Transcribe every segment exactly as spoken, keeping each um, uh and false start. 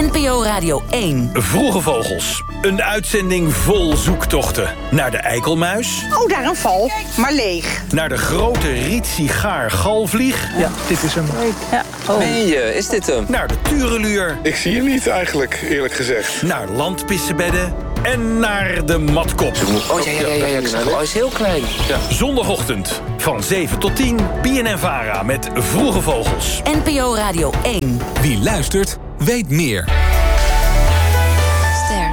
N P O Radio één. Vroege Vogels. Een uitzending vol zoektochten. Naar de eikelmuis. Oh, daar een val, maar leeg. Naar de grote rietsigaar-galvlieg. Ja, dit is hem. Ja. Oh. Nee, uh, is dit hem? Naar de tureluur. Ik zie hem niet eigenlijk, eerlijk gezegd. Naar landpissebedden. En naar de matkop. Oh, ja, ja, ja, ja, ik zag hem. Oh, hij is heel klein. Ja. Zondagochtend van zeven tot tien. B N N Vara met Vroege Vogels. N P O Radio één. Wie luistert, weet meer. Ster.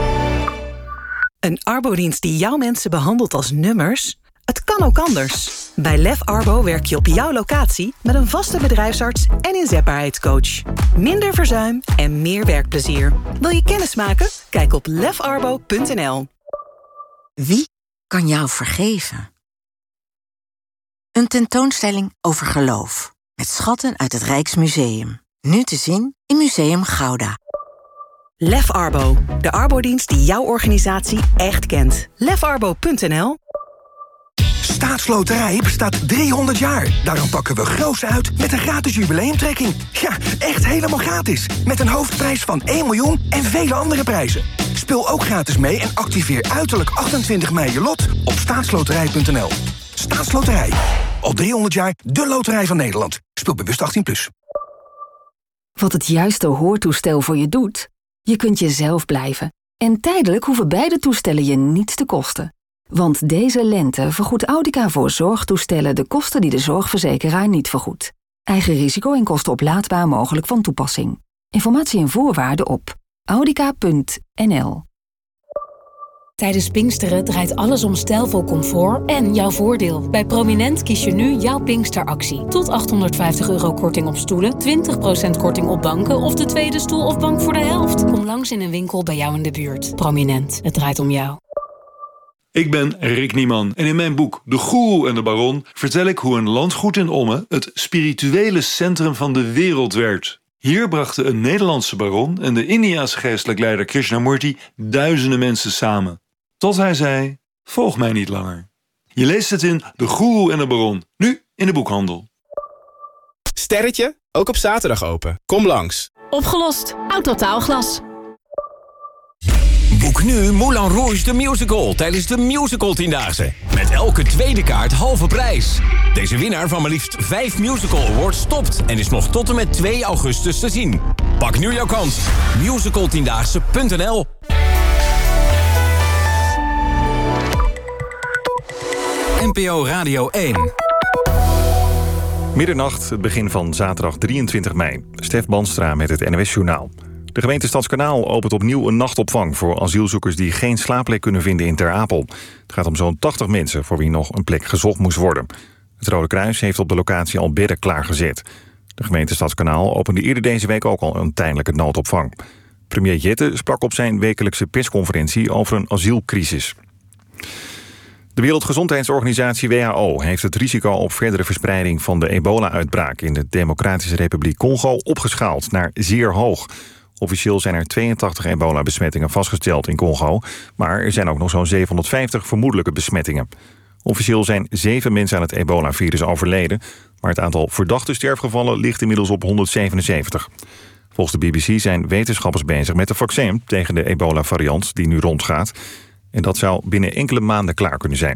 Een arbodienst die jouw mensen behandelt als nummers? Het kan ook anders. Bij Lef Arbo werk je op jouw locatie met een vaste bedrijfsarts en inzetbaarheidscoach. Minder verzuim en meer werkplezier. Wil je kennis maken? Kijk op lef arbo punt n l. Wie kan jou vergeven? Een tentoonstelling over geloof. Met schatten uit het Rijksmuseum. Nu te zien in Museum Gouda. Lef Arbo. De arbodienst die jouw organisatie echt kent. lef arbo punt n l. Staatsloterij bestaat driehonderd jaar. Daarom pakken we groots uit met een gratis jubileumtrekking. Ja, echt helemaal gratis. Met een hoofdprijs van één miljoen en vele andere prijzen. Speel ook gratis mee en activeer uiterlijk achtentwintig mei je lot op staatsloterij punt n l. Staatsloterij. Al driehonderd jaar de loterij van Nederland. Speel bewust achttien plus. Wat het juiste hoortoestel voor je doet? Je kunt jezelf blijven. En tijdelijk hoeven beide toestellen je niets te kosten. Want deze lente vergoedt Audica voor zorgtoestellen de kosten die de zorgverzekeraar niet vergoedt. Eigen risico en kosten oplaadbaar mogelijk van toepassing. Informatie en voorwaarden op audica punt n l. Tijdens Pinksteren draait alles om stijlvol comfort en jouw voordeel. Bij Prominent kies je nu jouw Pinksteractie. Tot achthonderdvijftig euro korting op stoelen, twintig procent korting op banken of de tweede stoel of bank voor de helft. Kom langs in een winkel bij jou in de buurt. Prominent, het draait om jou. Ik ben Rick Nieman en in mijn boek De Goeroe en de Baron vertel ik hoe een landgoed in Ommen het spirituele centrum van de wereld werd. Hier brachten een Nederlandse baron en de Indiase geestelijk leider Krishnamurti duizenden mensen samen. Tot hij zei, volg mij niet langer. Je leest het in De Goeroe en de Baron, nu in de boekhandel. Sterretje, ook op zaterdag open. Kom langs. Opgelost. Autotaalglas. Boek nu Moulin Rouge The Musical tijdens de Musical Tiendaagse. Met elke tweede kaart halve prijs. Deze winnaar van maar liefst vijf Musical Awards stopt en is nog tot en met twee augustus te zien. Pak nu jouw kans. musical tiendaagse punt n l. N P O Radio één. Middernacht, het begin van zaterdag drieëntwintig mei. Stef Banstra met het N O S-journaal. De gemeente Stadskanaal opent opnieuw een nachtopvang voor asielzoekers die geen slaapplek kunnen vinden in Ter Apel. Het gaat om zo'n tachtig mensen voor wie nog een plek gezocht moest worden. Het Rode Kruis heeft op de locatie al bedden klaargezet. De gemeente Stadskanaal opende eerder deze week ook al een tijdelijke noodopvang. Premier Jette sprak op zijn wekelijkse persconferentie over een asielcrisis. De Wereldgezondheidsorganisatie W H O heeft het risico op verdere verspreiding van de ebola-uitbraak in de Democratische Republiek Congo opgeschaald naar zeer hoog. Officieel zijn er tweeëntachtig ebola-besmettingen vastgesteld in Congo, maar er zijn ook nog zo'n zevenhonderdvijftig vermoedelijke besmettingen. Officieel zijn zeven mensen aan het ebola-virus overleden, maar het aantal verdachte sterfgevallen ligt inmiddels op honderdzevenenzeventig. Volgens de B B C zijn wetenschappers bezig met een vaccin tegen de ebola-variant die nu rondgaat. En dat zou binnen enkele maanden klaar kunnen zijn.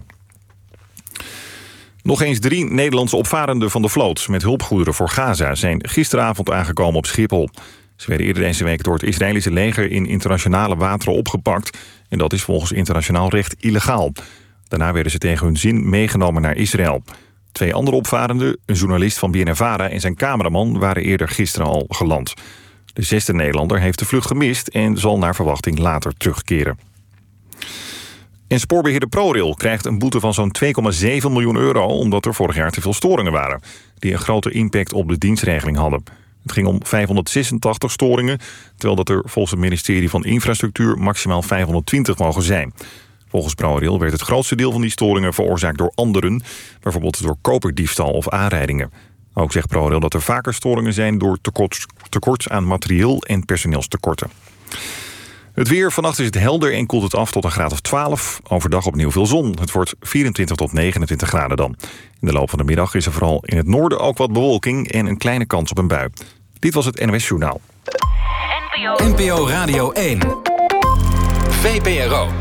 Nog eens drie Nederlandse opvarenden van de vloot met hulpgoederen voor Gaza zijn gisteravond aangekomen op Schiphol. Ze werden eerder deze week door het Israëlische leger in internationale wateren opgepakt. En dat is volgens internationaal recht illegaal. Daarna werden ze tegen hun zin meegenomen naar Israël. Twee andere opvarenden, een journalist van B N N Vara en zijn cameraman, waren eerder gisteren al geland. De zesde Nederlander heeft de vlucht gemist en zal naar verwachting later terugkeren. En spoorbeheerder ProRail krijgt een boete van zo'n twee komma zeven miljoen euro... omdat er vorig jaar te veel storingen waren, die een grote impact op de dienstregeling hadden. Het ging om vijfhonderdzesentachtig storingen, terwijl dat er volgens het ministerie van Infrastructuur maximaal vijfhonderdtwintig mogen zijn. Volgens ProRail werd het grootste deel van die storingen veroorzaakt door anderen, bijvoorbeeld door koperdiefstal of aanrijdingen. Ook zegt ProRail dat er vaker storingen zijn door tekort, tekort aan materieel en personeelstekorten. Het weer, vannacht is het helder en koelt het af tot een graad of twaalf. Overdag opnieuw veel zon. Het wordt vierentwintig tot negenentwintig graden dan. In de loop van de middag is er vooral in het noorden ook wat bewolking en een kleine kans op een bui. Dit was het N O S Journaal. N P N P O Radio één. V P R O.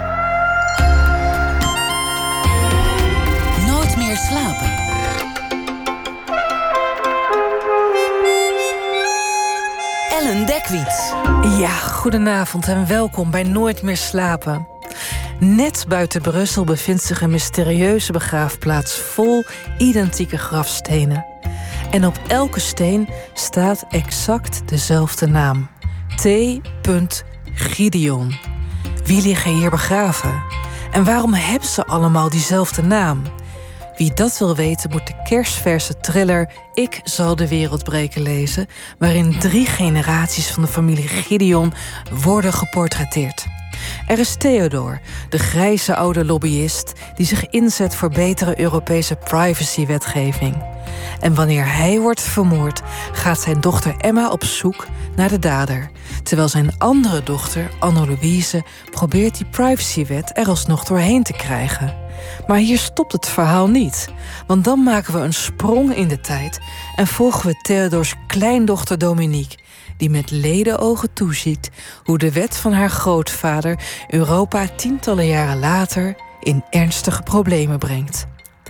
Nooit meer slapen. Ellen Dekwits. Ja, goedenavond en welkom bij Nooit meer slapen. Net buiten Brussel bevindt zich een mysterieuze begraafplaats vol identieke grafstenen. En op elke steen staat exact dezelfde naam. T. Gideon. Wie liggen hier begraven? En waarom hebben ze allemaal diezelfde naam? Wie dat wil weten moet de kerstverse thriller Ik zal de wereld breken lezen, waarin drie generaties van de familie Gideon worden geportretteerd. Er is Theodor, de grijze oude lobbyist die zich inzet voor betere Europese privacywetgeving. En wanneer hij wordt vermoord, gaat zijn dochter Emma op zoek naar de dader, terwijl zijn andere dochter, Anne-Louise, probeert die privacywet er alsnog doorheen te krijgen. Maar hier stopt het verhaal niet, want dan maken we een sprong in de tijd en volgen we Theodors kleindochter Dominique, die met ledenogen toeziet hoe de wet van haar grootvader Europa tientallen jaren later in ernstige problemen brengt.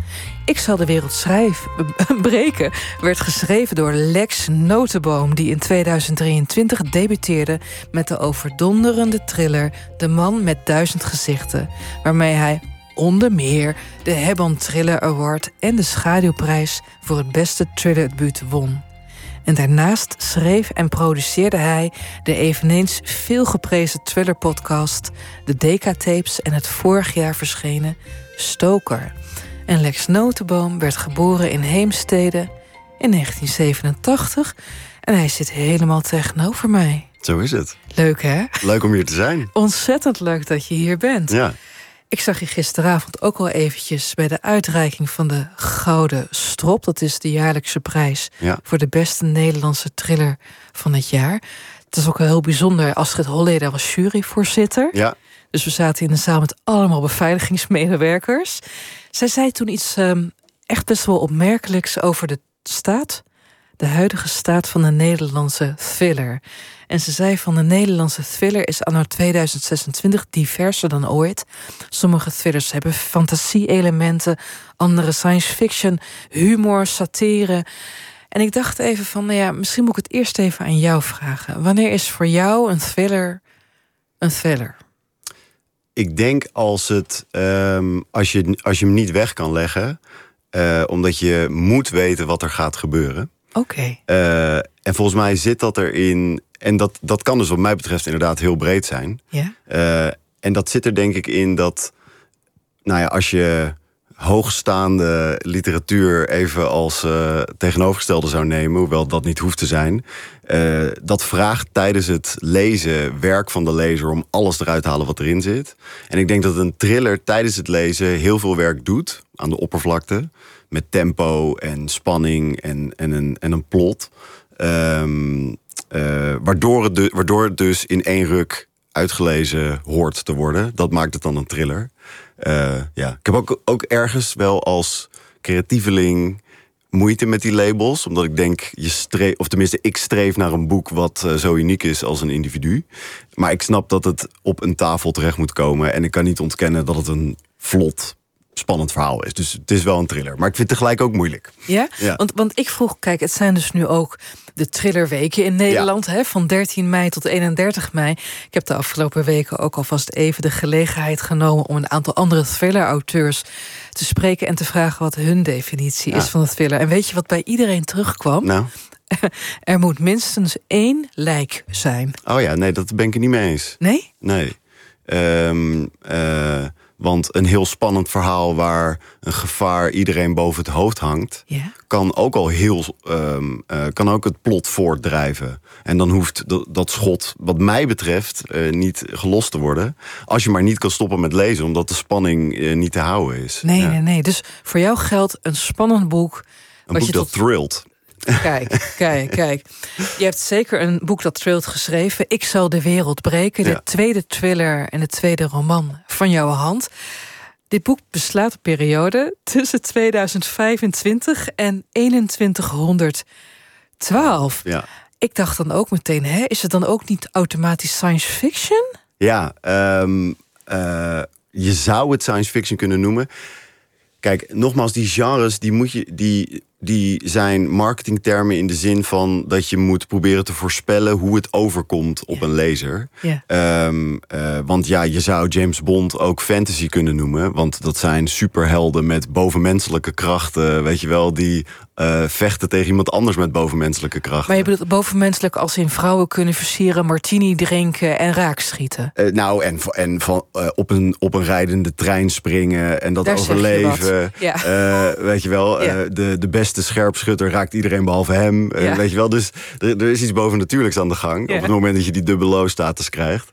Ik zal de wereld schrijven, breken werd geschreven door Lex Notenboom, die in tweeduizend drieëntwintig debuteerde met de overdonderende thriller De Man met Duizend Gezichten, waarmee hij onder meer de Hebban Thriller Award en de Schaduwprijs voor het beste thrillerdebuut won. En daarnaast schreef en produceerde hij de eveneens veelgeprezen thrillerpodcast De Decatapes en het vorig jaar verschenen Stoker. En Lex Notenboom werd geboren in Heemstede in negentien zevenentachtig en hij zit helemaal tegenover mij. Zo is het. Leuk, hè? Leuk om hier te zijn. Ontzettend leuk dat je hier bent. Ja. Ik zag je gisteravond ook al eventjes bij de uitreiking van de Gouden Strop. Dat is de jaarlijkse prijs ja. voor de beste Nederlandse thriller van het jaar. Het is ook heel bijzonder. Astrid Holleder was juryvoorzitter. Ja. Dus we zaten in de zaal met allemaal beveiligingsmedewerkers. Zij zei toen iets um, echt best wel opmerkelijks over de staat, de huidige staat van de Nederlandse thriller. En ze zei van de Nederlandse thriller is anno tweeduizend zesentwintig diverser dan ooit. Sommige thrillers hebben fantasie-elementen, andere science fiction, humor, satire. En ik dacht even van, nou ja, misschien moet ik het eerst even aan jou vragen. Wanneer is voor jou een thriller een thriller? Ik denk als, het, um, als, je, als je hem niet weg kan leggen, uh, omdat je moet weten wat er gaat gebeuren. Oké. Okay. Uh, en volgens mij zit dat erin. En dat, dat kan dus wat mij betreft inderdaad heel breed zijn. Ja. Uh, en dat zit er denk ik in dat, nou ja, als je hoogstaande literatuur even als uh, tegenovergestelde zou nemen, hoewel dat niet hoeft te zijn, uh, dat vraagt tijdens het lezen werk van de lezer om alles eruit te halen wat erin zit. En ik denk dat een thriller tijdens het lezen heel veel werk doet aan de oppervlakte, met tempo en spanning en, en, een, en een plot. Um, uh, waardoor, het de, waardoor het dus in één ruk uitgelezen hoort te worden. Dat maakt het dan een thriller. Uh, ja. Ik heb ook, ook ergens wel als creatieveling moeite met die labels. Omdat ik denk, je streef, of tenminste ik streef naar een boek wat uh, zo uniek is als een individu. Maar ik snap dat het op een tafel terecht moet komen. En ik kan niet ontkennen dat het een vlot, spannend verhaal is. Dus het is wel een thriller. Maar ik vind het tegelijk ook moeilijk. Ja? ja. Want, want ik vroeg, kijk, het zijn dus nu ook de thrillerweken in Nederland, ja. hè, van dertien mei tot eenendertig mei. Ik heb de afgelopen weken ook alvast even de gelegenheid genomen om een aantal andere thriller-auteurs te spreken en te vragen wat hun definitie ja. is van de thriller. En weet je wat bij iedereen terugkwam? Nou. Er moet minstens één lijk zijn. Oh ja, nee, dat ben ik er niet mee eens. Nee? Nee. Um, uh, Want een heel spannend verhaal waar een gevaar iedereen boven het hoofd hangt, yeah. kan ook al heel um, uh, kan ook het plot voortdrijven. En dan hoeft dat, dat schot, wat mij betreft, uh, niet gelost te worden. Als je maar niet kan stoppen met lezen, omdat de spanning uh, niet te houden is. Nee, ja. nee, nee. Dus voor jou geldt een spannend boek. Een boek je dat tot... thrillt. Kijk, kijk, kijk. Je hebt zeker een boek dat thrillt geschreven. Ik zal de wereld breken. De ja. tweede thriller en de tweede roman van jouw hand. Dit boek beslaat een periode tussen tweeduizend vijfentwintig en eenentwintighonderdtwaalf. Ja. ik dacht dan ook meteen, hè, is het dan ook niet automatisch science fiction? Ja, um, uh, je zou het science fiction kunnen noemen. Kijk, nogmaals, die genres, die moet je, die, die zijn marketingtermen in de zin van dat je moet proberen te voorspellen hoe het overkomt op ja. een lezer. Ja. Um, uh, want ja, je zou James Bond ook fantasy kunnen noemen, want dat zijn superhelden met bovenmenselijke krachten, weet je wel, die uh, vechten tegen iemand anders met bovenmenselijke krachten. Maar je bedoelt bovenmenselijk als in vrouwen kunnen versieren, martini drinken en raakschieten? Uh, nou, en, en van, uh, op, een, op een rijdende trein springen en dat Daar overleven. Ja. Uh, weet je wel, ja. uh, de, de beste scherpschutter raakt iedereen behalve hem. Uh, ja. Weet je wel, dus er, er is iets bovennatuurlijks aan de gang. Ja. Op het moment dat je die dubbelo-status krijgt.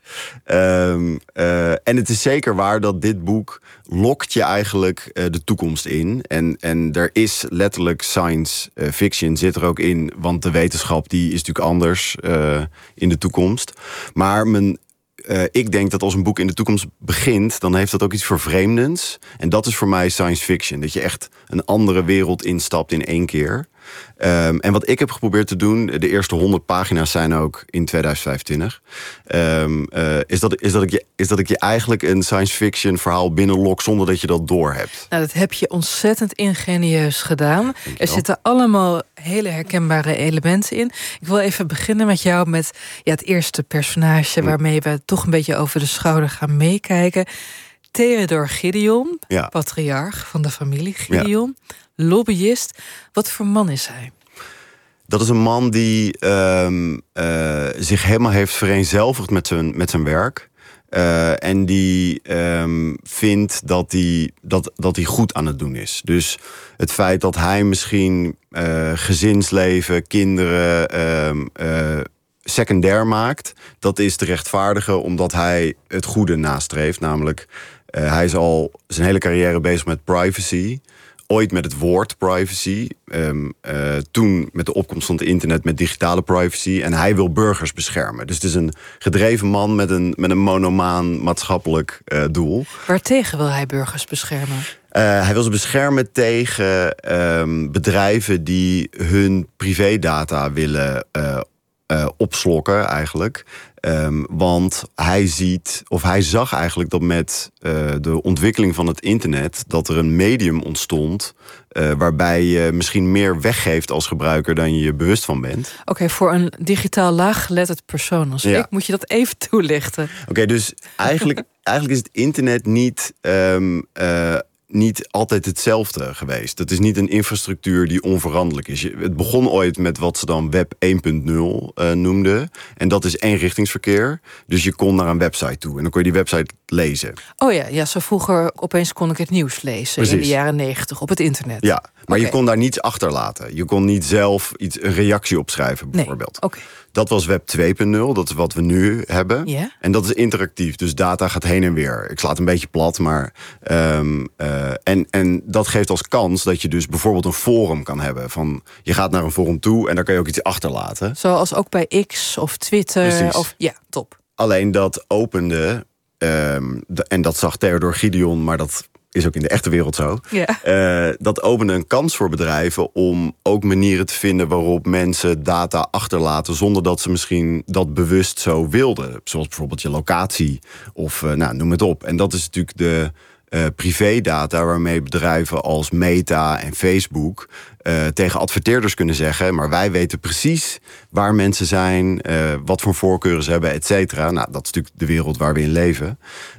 Um, uh, en het is zeker waar dat dit boek lokt je eigenlijk uh, de toekomst in. En, en er is letterlijk science uh, fiction zit er ook in. Want de wetenschap die is natuurlijk anders uh, in de toekomst. Maar men... Uh, ik denk dat als een boek in de toekomst begint, dan heeft dat ook iets vervreemdends. En dat is voor mij science fiction. Dat je echt een andere wereld instapt in één keer. Um, en wat ik heb geprobeerd te doen, de eerste honderd pagina's zijn ook in tweeduizend vijfentwintig... Um, uh, is, dat, is, dat ik je, is dat ik je eigenlijk een science fiction verhaal binnenlok zonder dat je dat doorhebt. Nou, dat heb je ontzettend ingenieus gedaan. Er zitten allemaal hele herkenbare elementen in. Ik wil even beginnen met jou met ja, het eerste personage, hm. waarmee we toch een beetje over de schouder gaan meekijken. Theodor Gideon, ja. patriarch van de familie Gideon, ja. lobbyist. Wat voor man is hij? Dat is een man die um, uh, zich helemaal heeft vereenzelvigd met zijn, met zijn werk. Uh, en die um, vindt dat hij, dat, dat hij goed aan het doen is. Dus het feit dat hij misschien uh, gezinsleven, kinderen um, uh, secundair maakt, dat is te rechtvaardigen omdat hij het goede nastreeft. Namelijk, uh, hij is al zijn hele carrière bezig met privacy. Ooit met het woord privacy. Um, uh, toen met de opkomst van het internet met digitale privacy. En hij wil burgers beschermen. Dus het is een gedreven man met een, met een monomaan maatschappelijk uh, doel. Waartegen wil hij burgers beschermen? Uh, hij wil ze beschermen tegen um, bedrijven die hun privédata willen uh, uh, opslokken eigenlijk. Um, want hij ziet, of hij zag eigenlijk dat met uh, de ontwikkeling van het internet, dat er een medium ontstond uh, waarbij je misschien meer weggeeft als gebruiker dan je je bewust van bent. Oké, okay, voor een digitaal laaggeletterd persoon als ja. ik, moet je dat even toelichten. Oké, okay, dus eigenlijk, eigenlijk is het internet niet Um, uh, niet altijd hetzelfde geweest. Het is niet een infrastructuur die onveranderlijk is. Het begon ooit met wat ze dan web één punt nul uh, noemden. En dat is eenrichtingsverkeer. Dus je kon naar een website toe. En dan kon je die website lezen. Oh ja, ja, zo vroeger opeens kon ik het nieuws lezen. Precies. In de jaren negentig op het internet. Ja, maar okay. je kon daar niets achterlaten. Je kon niet zelf iets, een reactie opschrijven bijvoorbeeld. Nee. Okay. Dat was web twee punt nul, dat is wat we nu hebben. Yeah. En dat is interactief, dus data gaat heen en weer. Ik sla het een beetje plat, maar... Um, uh, en, en dat geeft als kans dat je dus bijvoorbeeld een forum kan hebben. Van, je gaat naar een forum toe en daar kan je ook iets achterlaten. Zoals ook bij X of Twitter. Precies. Of, ja, top. Alleen dat opende, um, de, en dat zag Theodor Gideon, maar dat is ook in de echte wereld zo. Yeah. Uh, dat opende een kans voor bedrijven om ook manieren te vinden waarop mensen data achterlaten zonder dat ze misschien dat bewust zo wilden. Zoals bijvoorbeeld je locatie of uh, nou, noem het op. En dat is natuurlijk de uh, privédata waarmee bedrijven als Meta en Facebook uh, tegen adverteerders kunnen zeggen, maar wij weten precies waar mensen zijn, uh, wat voor voorkeuren ze hebben, et cetera. Nou, dat is natuurlijk de wereld waar we in leven.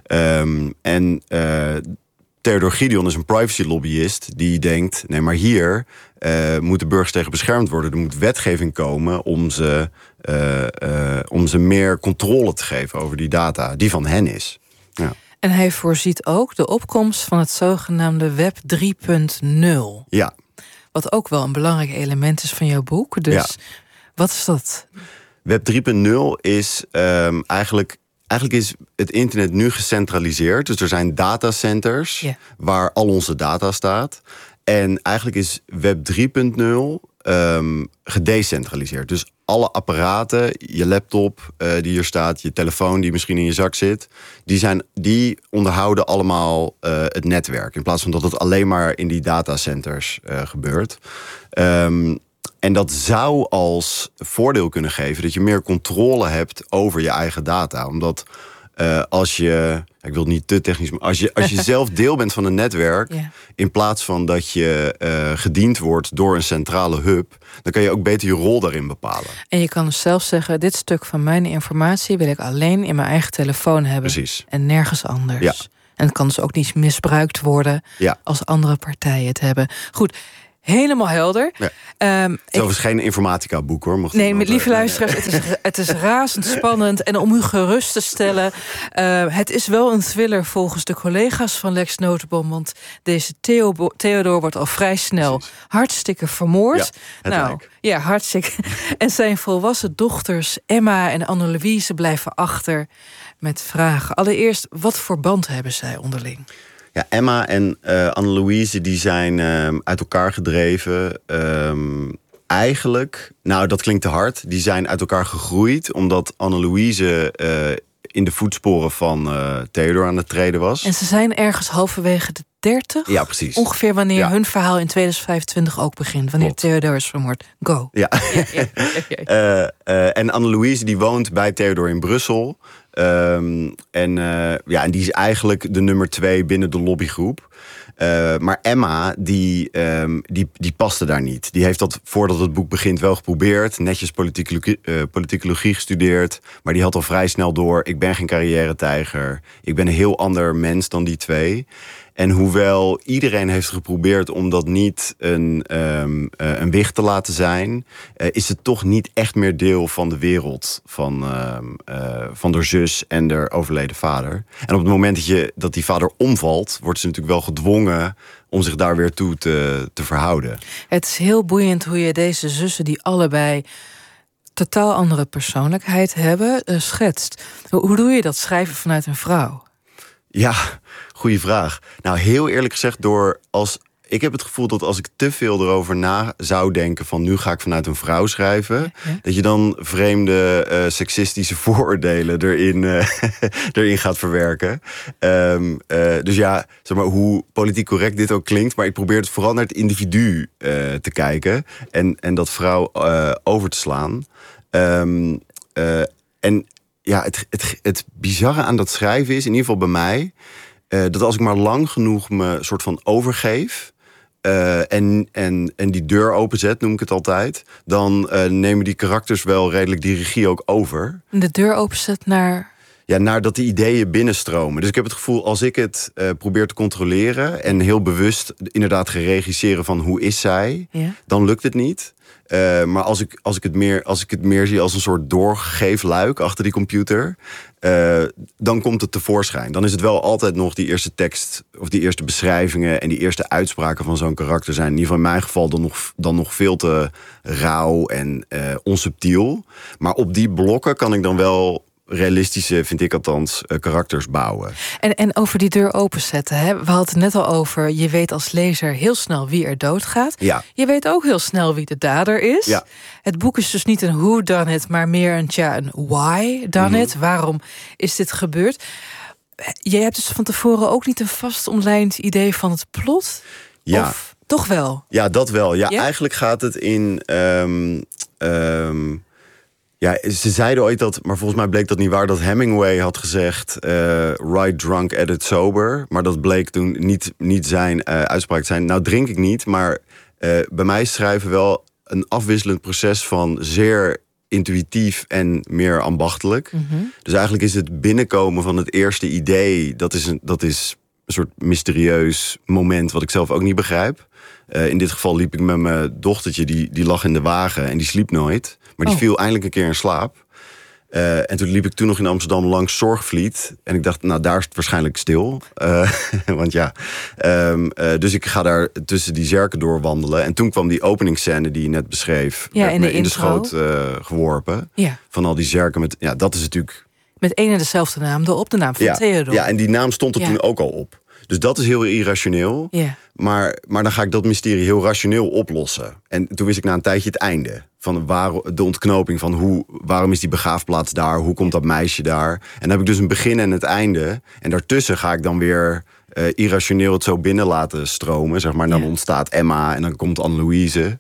Um, en uh, Theodor Gideon is een privacy lobbyist die denkt, nee, maar hier uh, moeten burgers tegen beschermd worden. Er moet wetgeving komen om ze, uh, uh, om ze meer controle te geven over die data, die van hen is. Ja. En hij voorziet ook de opkomst van het zogenaamde web drie punt nul. Ja. Wat ook wel een belangrijk element is van jouw boek. Dus ja. Wat is dat? web drie punt nul is um, eigenlijk... Eigenlijk is het internet nu gecentraliseerd. Dus er zijn datacenters yeah. waar al onze data staat. En eigenlijk is web drie punt nul um, gedecentraliseerd. Dus alle apparaten, je laptop uh, die hier staat, je telefoon die misschien in je zak zit, die, zijn, die onderhouden allemaal uh, het netwerk. In plaats van dat het alleen maar in die datacenters uh, gebeurt. Um, en dat zou als voordeel kunnen geven dat je meer controle hebt over je eigen data. Omdat uh, als je, ik wil het niet te technisch, maar als je, als je zelf deel bent van een netwerk, ja. in plaats van dat je uh, gediend wordt door een centrale hub, dan kan je ook beter je rol daarin bepalen. En je kan dus zelf zeggen, dit stuk van mijn informatie wil ik alleen in mijn eigen telefoon hebben. Precies. En nergens anders. Ja. En het kan dus ook niet misbruikt worden ja. als andere partijen het hebben. Goed. Helemaal helder. Ja. Um, het is ik... geen informatica boek hoor. Mocht nee, met lieve luisteraars, het is, het is razend spannend. En om u gerust te stellen, uh, het is wel een thriller volgens de collega's van Lex Notenboom. Want deze Theo, Theodor wordt al vrij snel Precies. hartstikke vermoord. Ja, nou, lijk. ja, hartstikke. En zijn volwassen dochters Emma en Anne-Louise blijven achter met vragen. Allereerst, wat voor band hebben zij onderling? Ja, Emma en uh, Anne-Louise die zijn uh, uit elkaar gedreven. Um, eigenlijk, nou dat klinkt te hard, die zijn uit elkaar gegroeid omdat Anne-Louise uh, in de voetsporen van uh, Theodor aan het treden was. En ze zijn ergens halverwege de dertig? Ja, precies. Ongeveer wanneer ja. hun verhaal in tweedankzijfentwintig ook begint. Wanneer Klopt. Theodor is vermoord. Go. Ja. ja, ja, ja. uh, uh, en Anne-Louise die woont bij Theodor in Brussel. Um, en, uh, ja, en die is eigenlijk de nummer twee binnen de lobbygroep. Uh, maar Emma, die, um, die, die paste daar niet. Die heeft dat voordat het boek begint wel geprobeerd. Netjes politicologie, uh, politicologie gestudeerd. Maar die had al vrij snel door, ik ben geen carrière-tijger. Ik ben een heel ander mens dan die twee. En hoewel iedereen heeft geprobeerd om dat niet een, um, uh, een wicht te laten zijn, Uh, is het toch niet echt meer deel van de wereld van, uh, uh, van haar zus en haar overleden vader. En op het moment dat, je, dat die vader omvalt, wordt ze natuurlijk wel gedwongen om zich daar weer toe te, te verhouden. Het is heel boeiend hoe je deze zussen die allebei totaal andere persoonlijkheid hebben, uh, schetst. Hoe, hoe doe je dat, schrijven vanuit een vrouw? Ja, goede vraag. Nou, heel eerlijk gezegd, door als ik heb het gevoel dat als ik te veel erover na zou denken van nu ga ik vanuit een vrouw schrijven, ja, ja. dat je dan vreemde uh, seksistische vooroordelen erin, uh, erin gaat verwerken. Um, uh, dus ja, zeg maar, hoe politiek correct dit ook klinkt, maar ik probeer het vooral naar het individu uh, te kijken en, en dat vrouw uh, over te slaan. Um, uh, en ja, het, het, het bizarre aan dat schrijven is, in ieder geval bij mij, uh, dat als ik maar lang genoeg me soort van overgeef, Uh, en, en, en die deur openzet, noem ik het altijd, dan uh, nemen die karakters wel redelijk die regie ook over. De deur openzet naar? Ja, naar dat die ideeën binnenstromen. Dus ik heb het gevoel, als ik het uh, probeer te controleren en heel bewust inderdaad geregisseren van hoe is zij, ja. dan lukt het niet. Uh, maar als ik, als, ik het meer, als ik het meer zie als een soort doorgeefluik achter die computer, uh, dan komt het tevoorschijn. Dan is het wel altijd nog die eerste tekst of die eerste beschrijvingen en die eerste uitspraken van zo'n karakter zijn in ieder geval in mijn geval dan nog, dan nog veel te rauw en uh, onsubtiel. Maar op die blokken kan ik dan wel realistische, vind ik althans, uh, karakters bouwen. En, en over die deur openzetten, hè? We hadden het net al over, je weet als lezer heel snel wie er doodgaat. Ja. Je weet ook heel snel wie de dader is. Ja. Het boek is dus niet een who done it, maar meer een, tja, een why done mm-hmm. it. Waarom is dit gebeurd? Jij hebt dus van tevoren ook niet een vast omlijnd idee van het plot? Ja. Of toch wel? Ja, dat wel. Ja, ja? Eigenlijk gaat het in Um, um, Ja, ze zeiden ooit dat, maar volgens mij bleek dat niet waar, dat Hemingway had gezegd uh, write drunk, edit sober. Maar dat bleek toen niet, niet zijn uh, uitspraak te zijn. Nou drink ik niet, maar uh, bij mij is schrijven wel een afwisselend proces van zeer intuïtief en meer ambachtelijk. Mm-hmm. Dus eigenlijk is het binnenkomen van het eerste idee, dat is een, dat is een soort mysterieus moment wat ik zelf ook niet begrijp. Uh, in dit geval liep ik met mijn dochtertje, die, die lag in de wagen en die sliep nooit. Maar die oh. viel eindelijk een keer in slaap. Uh, en toen liep ik toen nog in Amsterdam langs Zorgvliet. En ik dacht, nou daar is het waarschijnlijk stil. Uh, want ja, um, uh, dus ik ga daar tussen die zerken doorwandelen. En toen kwam die openingsscène die je net beschreef. Ja, in de, me in de schoot uh, geworpen. Ja. Van al die zerken. Met, ja, dat is natuurlijk met één en dezelfde naam, de op de naam van ja, Theodor. Ja, en die naam stond er ja. toen ook al op. Dus dat is heel irrationeel. Ja. Maar, maar dan ga ik dat mysterie heel rationeel oplossen. En toen wist ik na een tijdje het einde. Van waar, de ontknoping van hoe, waarom is die begraafplaats daar? Hoe komt dat meisje daar? En dan heb ik dus een begin en het einde. En daartussen ga ik dan weer uh, irrationeel het zo binnen laten stromen. Zeg maar. Dan Ja. ontstaat Emma en dan komt Anne-Louise.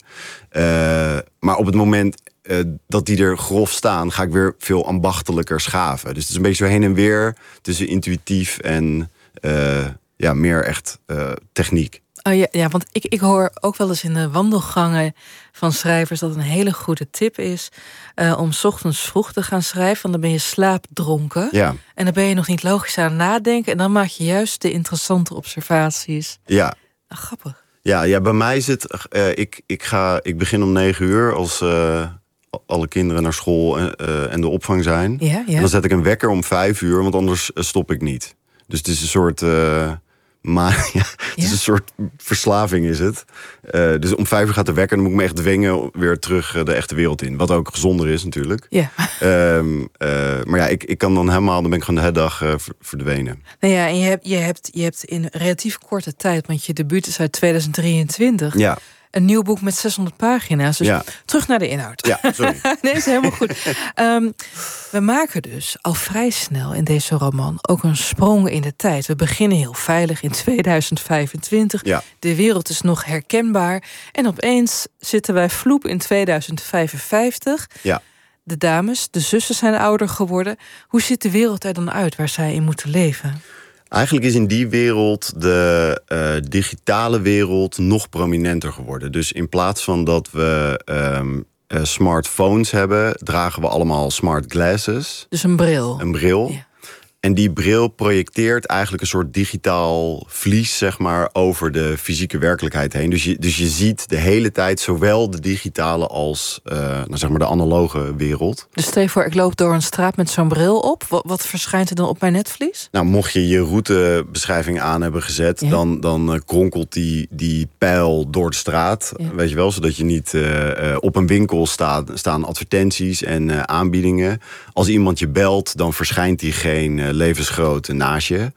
Uh, maar op het moment uh, dat die er grof staan, ga ik weer veel ambachtelijker schaven. Dus het is een beetje zo heen en weer tussen intuïtief en uh, ja, meer echt uh, techniek. Oh ja, ja, want ik, ik hoor ook wel eens in de wandelgangen van schrijvers dat een hele goede tip is uh, om 's ochtends vroeg te gaan schrijven, want dan ben je slaapdronken. Ja. En dan ben je nog niet logisch aan het nadenken en dan maak je juist de interessante observaties. Ja. Ah, grappig. Ja, ja, bij mij zit. Uh, ik, ik, ga, ik begin om negen uur als uh, alle kinderen naar school en, uh, en de opvang zijn. Ja, ja. En dan zet ik een wekker om vijf uur, want anders uh, stop ik niet. Dus het is een soort. Uh, Maar ja, het is Ja? een soort verslaving is het. Uh, dus om vijf uur gaat de wekker en dan moet ik me echt dwingen weer terug uh, de echte wereld in. Wat ook gezonder is natuurlijk. Ja. Um, uh, maar ja, ik, ik kan dan helemaal, dan ben ik gewoon de hele dag uh, verdwenen. Nou ja, en je hebt, je, hebt, je hebt in relatief korte tijd, want je debuut is uit tweeduizend drieëntwintig... Ja. Een nieuw boek met zeshonderd pagina's. Dus Ja. terug naar de inhoud. Ja, sorry. Nee, is helemaal goed. Um, we maken dus al vrij snel in deze roman ook een sprong in de tijd. We beginnen heel veilig in tweeduizend vijfentwintig. Ja. De wereld is nog herkenbaar. En opeens zitten wij vloep in tweeduizend vijfenvijftig. Ja. De dames, de zussen zijn ouder geworden. Hoe ziet de wereld er dan uit waar zij in moeten leven? Eigenlijk is in die wereld de uh, digitale wereld nog prominenter geworden. Dus in plaats van dat we um, uh, smartphones hebben, dragen we allemaal smart glasses. Dus een bril. Een bril. Ja. En die bril projecteert eigenlijk een soort digitaal vlies, zeg maar, over de fysieke werkelijkheid heen. Dus je, dus je ziet de hele tijd zowel de digitale als uh, nou zeg maar de analoge wereld. Dus stel je voor, ik loop door een straat met zo'n bril op. Wat, wat verschijnt er dan op mijn netvlies? Nou, mocht je je routebeschrijving aan hebben gezet, Ja. dan, dan uh, kronkelt die, die pijl door de straat. Ja. Weet je wel, zodat je niet uh, uh, op een winkel staat, staan advertenties en uh, aanbiedingen. Als iemand je belt, dan verschijnt die geen uh, levensgroot naast je.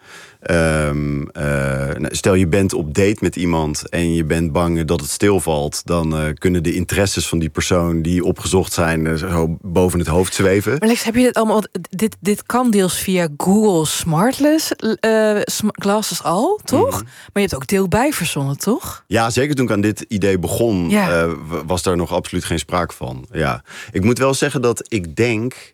Um, uh, stel je bent op date met iemand en je bent bang dat het stilvalt, dan uh, kunnen de interesses van die persoon die opgezocht zijn uh, zo boven het hoofd zweven. Maar Lex, heb je dit allemaal? Dit, dit kan deels via Google Smartless uh, Glasses al, toch? Mm-hmm. Maar je hebt ook deel bij verzonnen, toch? Ja, zeker toen ik aan dit idee begon, Ja. uh, was daar nog absoluut geen sprake van. Ja. Ik moet wel zeggen dat ik denk,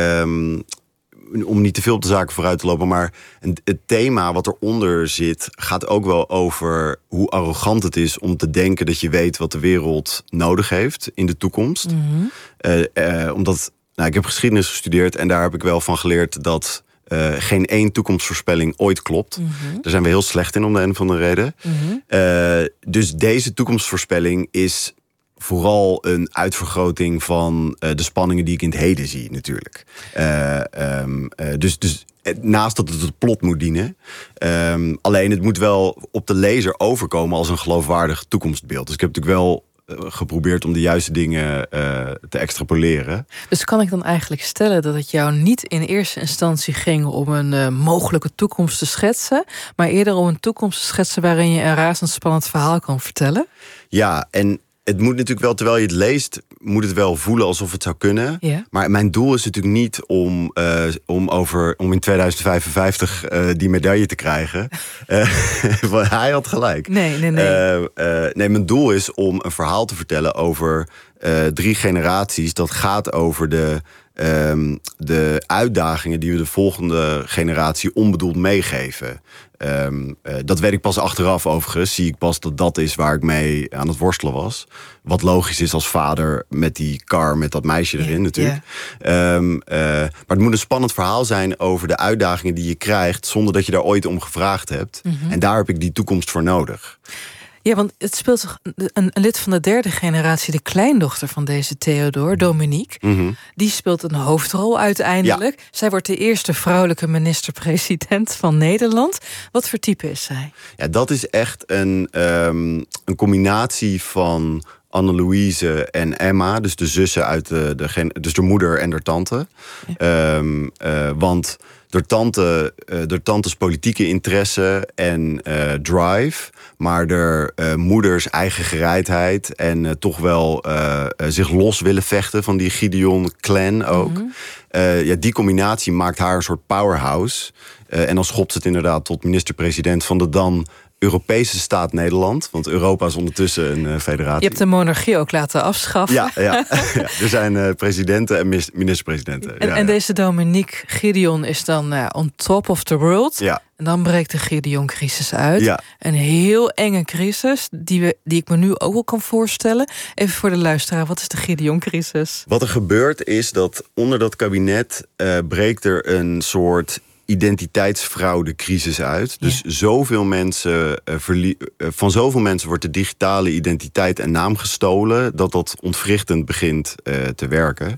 um, om niet te veel op de zaken vooruit te lopen, maar het thema wat eronder zit gaat ook wel over hoe arrogant het is om te denken dat je weet wat de wereld nodig heeft in de toekomst. Mm-hmm. Uh, uh, omdat, nou, ik heb geschiedenis gestudeerd en daar heb ik wel van geleerd dat Uh, geen één toekomstvoorspelling ooit klopt. Mm-hmm. Daar zijn we heel slecht in om de een of andere reden. Mm-hmm. Uh, dus deze toekomstvoorspelling is vooral een uitvergroting van uh, de spanningen die ik in het heden zie, natuurlijk. Uh, um, uh, dus, dus naast dat het het plot moet dienen. Um, alleen het moet wel op de lezer overkomen als een geloofwaardig toekomstbeeld. Dus ik heb natuurlijk wel geprobeerd om de juiste dingen uh, te extrapoleren. Dus kan ik dan eigenlijk stellen dat het jou niet in eerste instantie ging om een uh, mogelijke toekomst te schetsen, maar eerder om een toekomst te schetsen waarin je een razendspannend verhaal kan vertellen? Ja, en het moet natuurlijk wel, terwijl je het leest, moet het wel voelen alsof het zou kunnen. Ja. Maar mijn doel is natuurlijk niet om, uh, om, over, om in tweeduizend vijfenvijftig uh, die medaille te krijgen. Uh, hij had gelijk. Nee, nee, nee. Uh, uh, nee, mijn doel is om een verhaal te vertellen over uh, drie generaties. Dat gaat over de, um, de uitdagingen die we de volgende generatie onbedoeld meegeven. Um, uh, dat weet ik pas achteraf overigens. Zie ik pas dat dat is waar ik mee aan het worstelen was. Wat logisch is als vader met die kar, met dat meisje erin, yeah, natuurlijk. Yeah. Um, uh, maar het moet een spannend verhaal zijn over de uitdagingen die je krijgt zonder dat je daar ooit om gevraagd hebt. Mm-hmm. En daar heb ik die toekomst voor nodig. Ja, want het speelt toch een, een lid van de derde generatie, de kleindochter van deze Theodor, Dominique. Mm-hmm. Die speelt een hoofdrol uiteindelijk. Ja. Zij wordt de eerste vrouwelijke minister-president van Nederland. Wat voor type is zij? Ja, dat is echt een, um, een combinatie van Anne-Louise en Emma, dus de zussen uit de, de, dus de moeder en de tante. Ja. Um, uh, want door tante, uh, door tantes politieke interesse en uh, drive, maar door uh, moeders eigen gereidheid en uh, toch wel uh, uh, zich los willen vechten van die Gideon-clan ook. Mm-hmm. Uh, ja, die combinatie maakt haar een soort powerhouse. Uh, en dan schopt ze het inderdaad tot minister-president van de dan Europese staat Nederland. Want Europa is ondertussen een uh, federatie. Je hebt de monarchie ook laten afschaffen. Ja, ja, ja. Er zijn uh, presidenten en minister-presidenten. En, ja, en ja. deze Dominique Gideon is dan uh, on top of the world. Ja. En dan breekt de Gideon-crisis uit. Ja. Een heel enge crisis, die, we, die ik me nu ook wel kan voorstellen. Even voor de luisteraar, wat is de Gideon-crisis? Wat er gebeurt is dat onder dat kabinet uh, breekt er een soort identiteitsfraudecrisis uit. Dus ja. zoveel mensen, uh, verlie- uh, van zoveel mensen wordt de digitale identiteit en naam gestolen, dat dat ontwrichtend begint uh, te werken.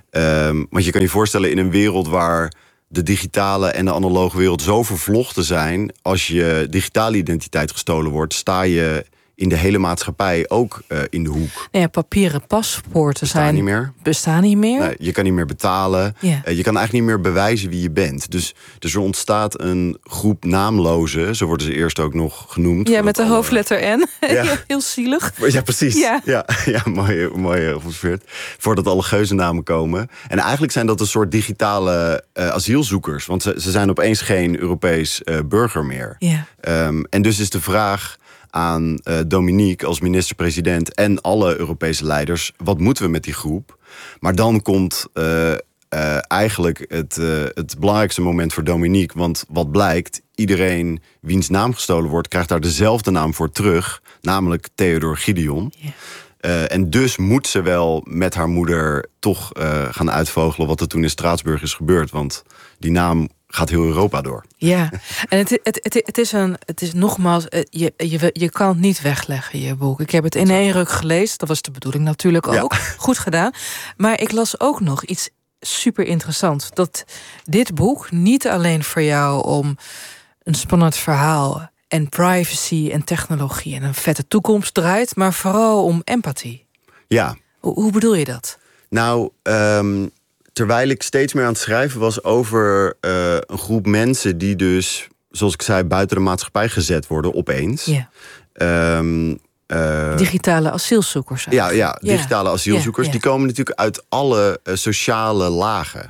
Um, want je kan je voorstellen, in een wereld waar de digitale en de analoge wereld zo vervlochten zijn, als je digitale identiteit gestolen wordt, sta je in de hele maatschappij ook uh, in de hoek. Nee, papieren paspoorten bestaan zijn niet meer. Bestaan niet meer. Nee, je kan niet meer betalen. Ja. Uh, je kan eigenlijk niet meer bewijzen wie je bent. Dus, dus er ontstaat een groep naamlozen, zo worden ze eerst ook nog genoemd. Ja, met de alle hoofdletter N. Ja. Heel zielig. Ja, precies. Ja, ja, ja mooi, mooi geobserveerd. Voordat alle geuzennamen komen. En eigenlijk zijn dat een soort digitale uh, asielzoekers. Want ze, ze zijn opeens geen Europees uh, burger meer. Ja. Um, en dus is de vraag aan uh, Dominique als minister-president en alle Europese leiders, wat moeten we met die groep? Maar dan komt uh, uh, eigenlijk het, uh, het belangrijkste moment voor Dominique. Want wat blijkt, iedereen wiens naam gestolen wordt, krijgt daar dezelfde naam voor terug, namelijk Theodor Gideon. Yeah. Uh, en dus moet ze wel met haar moeder toch uh, gaan uitvogelen wat er toen in Straatsburg is gebeurd. Want die naam gaat heel Europa door. Ja, en het, het, het, het, is, een, het is nogmaals, je, je, je kan het niet wegleggen, je boek. Ik heb het in één ruk gelezen, dat was de bedoeling natuurlijk ook. Ja. Goed gedaan. Maar ik las ook nog iets super interessants. Dat dit boek niet alleen voor jou om een spannend verhaal en privacy en technologie en een vette toekomst draait, maar vooral om empathie. Ja. Hoe, hoe bedoel je dat? Nou, um, terwijl ik steeds meer aan het schrijven was over uh, een groep mensen die dus, zoals ik zei, buiten de maatschappij gezet worden opeens. Ja. Um, uh, digitale asielzoekers. Ja, ja, digitale ja. asielzoekers. Ja, ja. Die komen natuurlijk uit alle uh, sociale lagen.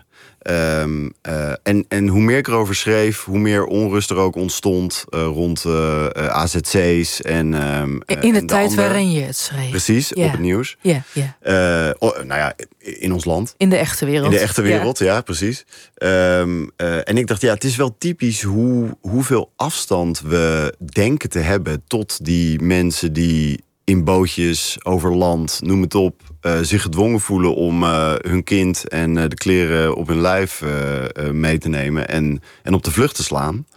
Um, uh, en, en hoe meer ik erover schreef, hoe meer onrust er ook ontstond uh, rond uh, uh, A Z C's. En, um, in de, en de tijd andere. waarin je het schreef. Precies, ja. op het nieuws. Ja, ja. Uh, oh, nou ja, in ons land. In de echte wereld. In de echte wereld, ja, ja precies. Um, uh, en ik dacht, ja, het is wel typisch hoe, hoeveel afstand we denken te hebben tot die mensen die in bootjes over land, noem het op, uh, zich gedwongen voelen om uh, hun kind en uh, de kleren op hun lijf uh, uh, mee te nemen en, en op de vlucht te slaan.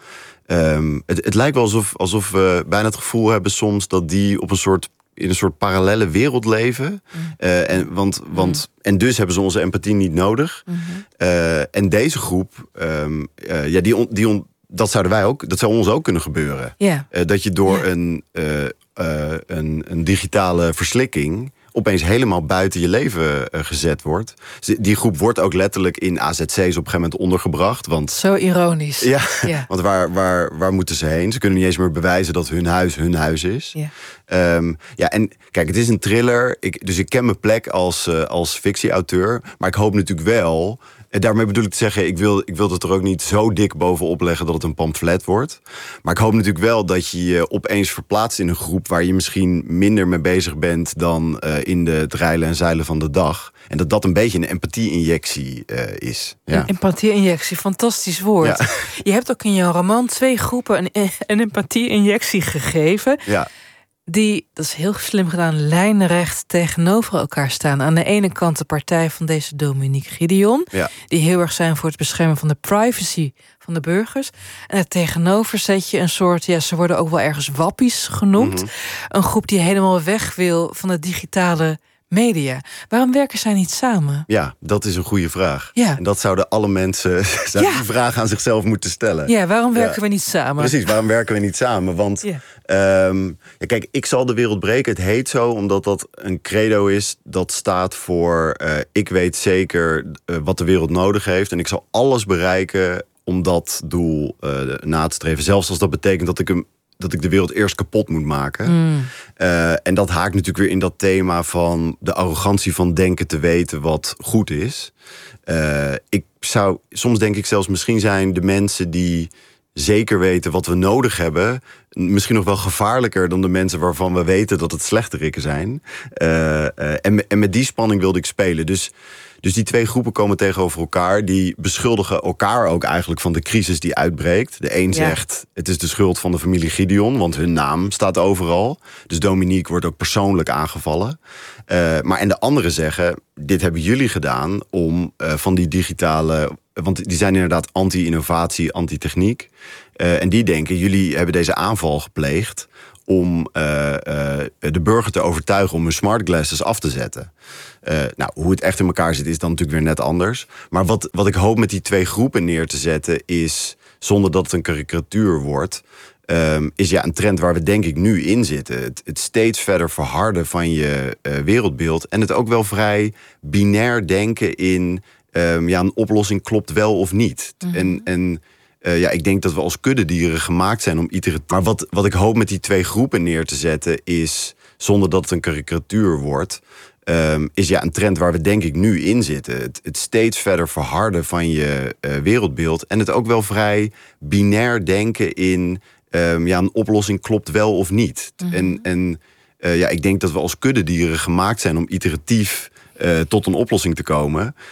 Um, het, het lijkt wel alsof, alsof we bijna het gevoel hebben soms dat die op een soort, in een soort parallelle wereld leven. Mm. Uh, en, want, want, mm. en dus hebben ze onze empathie niet nodig. Mm-hmm. Uh, en deze groep, um, uh, ja, die, on, die on, dat zouden wij ook, dat zou ons ook kunnen gebeuren. Yeah. Uh, dat je door yeah. een, uh, uh, een, een digitale verslikking opeens helemaal buiten je leven uh, gezet wordt. Die groep wordt ook letterlijk in A Z C's op een gegeven moment ondergebracht. Want, zo ironisch. Ja, ja. Want waar, waar, waar moeten ze heen? Ze kunnen niet eens meer bewijzen dat hun huis hun huis is. Ja, um, ja en kijk, het is een thriller. Ik, dus ik ken mijn plek als, uh, als fictieauteur. Maar ik hoop natuurlijk wel. En daarmee bedoel ik te zeggen, ik wil, ik wil het er ook niet zo dik bovenop leggen dat het een pamflet wordt. Maar ik hoop natuurlijk wel dat je je opeens verplaatst in een groep waar je misschien minder mee bezig bent dan uh, in de het reilen en zeilen van de dag. En dat dat een beetje een empathie-injectie uh, is. Ja. Een empathie-injectie, fantastisch woord. Ja. Je hebt ook in jouw roman twee groepen een, een empathie-injectie gegeven. Ja. Die, dat is heel slim gedaan, lijnrecht tegenover elkaar staan. Aan de ene kant de partij van deze Dominique Gideon, ja. die heel erg zijn voor het beschermen van de privacy van de burgers. En er tegenover zet je een soort, ja, ze worden ook wel ergens wappies genoemd. Mm-hmm. Een groep die helemaal weg wil van de digitale media. Waarom werken zij niet samen? Ja, dat is een goede vraag. Ja. En dat zouden alle mensen zou ja. die vraag aan zichzelf moeten stellen. Ja, waarom werken ja. we niet samen? Precies, waarom werken we niet samen? Want ja. um, ja, kijk, ik zal de wereld breken. Het heet zo omdat dat een credo is dat staat voor uh, ik weet zeker uh, wat de wereld nodig heeft en ik zal alles bereiken om dat doel uh, na te streven. Zelfs als dat betekent dat ik hem dat ik de wereld eerst kapot moet maken. Mm. Uh, en dat haakt natuurlijk weer in dat thema van de arrogantie van denken te weten wat goed is. Uh, ik zou soms denk ik zelfs misschien zijn de mensen die zeker weten wat we nodig hebben, misschien nog wel gevaarlijker dan de mensen waarvan we weten dat het slechterikken zijn. Uh, uh, en, en met die spanning wilde ik spelen. Dus, dus die twee groepen komen tegenover elkaar. Die beschuldigen elkaar ook eigenlijk van de crisis die uitbreekt. De een ja. zegt, het is de schuld van de familie Gideon, want hun naam staat overal. Dus Dominique wordt ook persoonlijk aangevallen. Uh, maar en de anderen zeggen, dit hebben jullie gedaan om uh, van die digitale... Want die zijn inderdaad anti-innovatie, anti-techniek. Uh, en die denken, jullie hebben deze aanval gepleegd om uh, uh, de burger te overtuigen om hun smart glasses af te zetten. Uh, nou, hoe het echt in elkaar zit is dan natuurlijk weer net anders. Maar wat, wat ik hoop met die twee groepen neer te zetten is, zonder dat het een karikatuur wordt, Um, is ja een trend waar we denk ik nu in zitten. Het, het steeds verder verharden van je uh, wereldbeeld. En het ook wel vrij binair denken in Um, ja, een oplossing klopt wel of niet. Mm-hmm. En, en uh, ja, ik denk dat we als kuddedieren gemaakt zijn om iedere... Maar wat, wat ik hoop met die twee groepen neer te zetten is, zonder dat het een karikatuur wordt, um, is ja een trend waar we denk ik nu in zitten. Het, het steeds verder verharden van je uh, wereldbeeld. En het ook wel vrij binair denken in um, ja, een oplossing klopt wel of niet. Mm-hmm. En, en uh, ja, ik denk dat we als kuddedieren gemaakt zijn om iteratief Uh, tot een oplossing te komen.